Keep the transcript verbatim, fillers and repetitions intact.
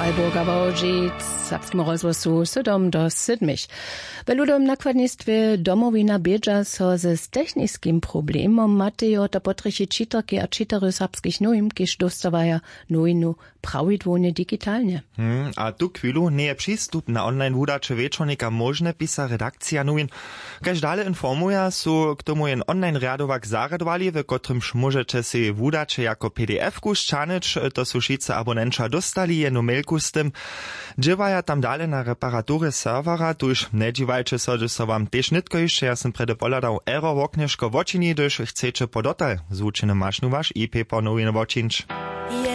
Freiburger Wodzic, serbskim rozgłosu siedem do siedmich. W ludowym nakładnictwie domowina biedza so ze z technickim problemom Mateo to potrychi czyterki a czytery serbskich nujm, kiż dostawaja nujnu prawidłownie digitalnie. Hmm, a tu chwilu nie je przystup na online wudacze wieczornika możne pisa redakcja nujn. Kaž dalej informuje, su k tomu jen online riadowak zaradowali, w kotrymż możecie si wudacze jako P D F-ku szczanyć, to su šice abonenča dostali jenu mailku z tym. Dživaja tam dalej na reparatury servera, tuż ne dživajče so, že so wam tež nitko jeszcze, ja sam prede poladał error wokneško wočini, dož chcecie podotal zvučenym mašnu vaš I P po nowiny wočinč.